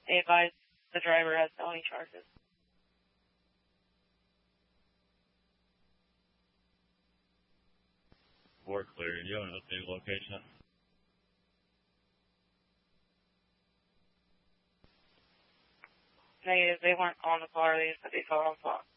They advised the driver has felony charges. We're clear. Do you have an updated location? Negative. They weren't on the car. They just said they saw it on spot.